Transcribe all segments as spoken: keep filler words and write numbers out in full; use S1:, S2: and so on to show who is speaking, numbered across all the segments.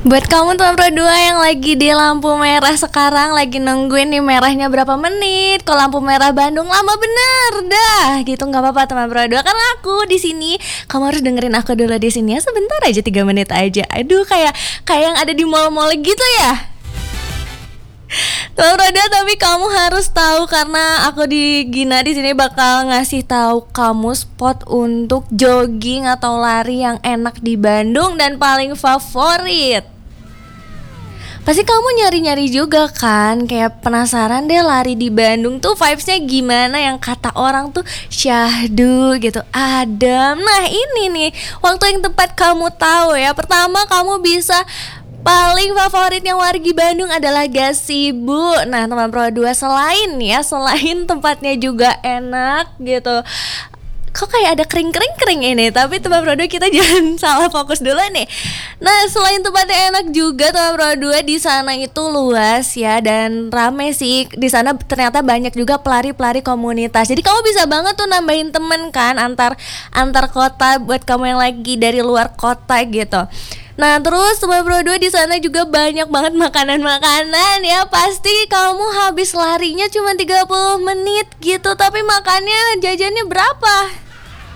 S1: Buat kamu tuh Pro dua yang lagi di lampu merah sekarang, lagi nungguin nih merahnya berapa menit. Kalau lampu merah Bandung lama bener dah gitu, nggak apa-apa teman Pro dua, karena aku di sini. Kamu harus dengerin aku dulu di sini ya, sebentar aja, tiga menit aja. Aduh, kayak kayak yang ada di mall-mall gitu ya. Tuh Roda, tapi kamu harus tahu karena aku di Gina di sini bakal ngasih tahu kamu spot untuk jogging atau lari yang enak di Bandung dan paling favorit. Pasti kamu nyari-nyari juga kan, kayak penasaran deh lari di Bandung tuh vibes-nya gimana, yang kata orang tuh syahdu gitu, adem. Nah ini nih waktu yang tepat kamu tahu ya. Pertama, kamu bisa paling favorit yang wargi Bandung adalah Gazebo. Nah teman Pro dua, selain ya, selain tempatnya juga enak gitu, kok kayak ada kering-kering-kering ini, tapi teman Pro dua kita jangan salah fokus dulu nih. Nah selain tempatnya enak juga teman Pro dua, di sana itu luas ya dan rame sih. Di sana ternyata banyak juga pelari-pelari komunitas. Jadi kamu bisa banget tuh nambahin temen kan antar antar kota buat kamu yang lagi dari luar kota gitu. Nah terus teman Pro dua, di sana juga banyak banget makanan-makanan ya. Pasti kamu habis larinya cuma tiga puluh menit gitu, tapi makannya jajannya berapa?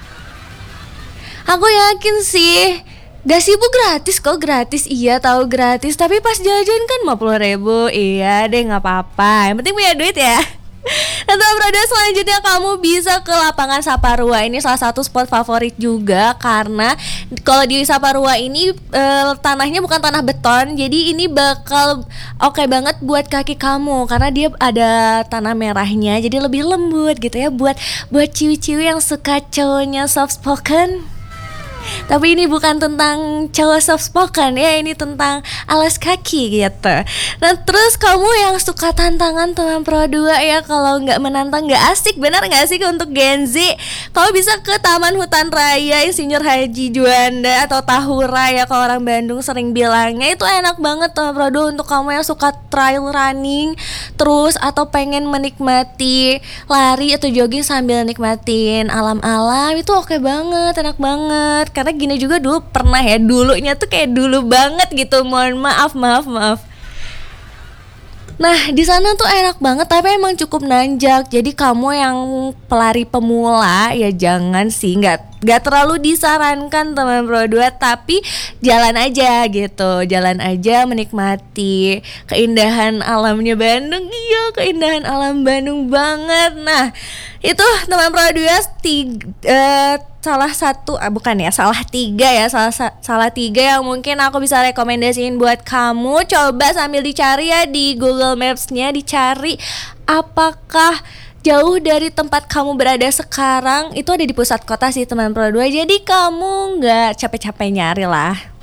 S1: Aku yakin sih Gazebo gratis kok, gratis, iya tahu gratis. Tapi pas jajan kan lima puluh ribu. Iya deh, gak apa-apa, yang penting punya duit ya. Nah teman Pro dua, selanjutnya kamu bisa ke lapangan Saparua. Ini salah satu spot favorit juga, karena kalau di Saparua ini e, tanahnya bukan tanah beton. Jadi ini bakal oke okay banget buat kaki kamu, karena dia ada tanah merahnya, jadi lebih lembut gitu ya. Buat buat ciwi-ciwi yang suka cowoknya soft spoken. Tapi ini bukan tentang cowok soft spoken ya, ini tentang alas kaki gitu. Nah terus kamu yang suka tantangan teman Pro dua ya, kalau nggak menantang nggak asik, benar nggak sih untuk Gen Z? Kamu bisa ke Taman Hutan Raya Insinyur Haji Juanda atau Tahura ya, kalau orang Bandung sering bilangnya. Itu enak banget teman Pro dua untuk kamu yang suka trail running terus, atau pengen menikmati lari atau jogging sambil nikmatin alam-alam. Itu oke banget, enak banget. Karena gini juga dulu pernah ya, dulunya tuh kayak dulu banget gitu. Mohon maaf, maaf, maaf. Nah di sana tuh enak banget, tapi emang cukup nanjak. Jadi kamu yang pelari pemula ya jangan sih, nggak nggak terlalu disarankan teman Pro dua. Tapi jalan aja gitu, jalan aja menikmati keindahan alamnya Bandung. Iya, keindahan alam Bandung banget. Nah itu teman Pro dua, tiga, uh, salah satu, ah, bukan ya, salah tiga ya, salah salah tiga yang mungkin aku bisa rekomendasiin buat kamu. Coba sambil dicari ya di Google Maps-nya, dicari apakah jauh dari tempat kamu berada sekarang. Itu ada di pusat kota sih teman Pro dua, jadi kamu nggak capek-capek nyari lah.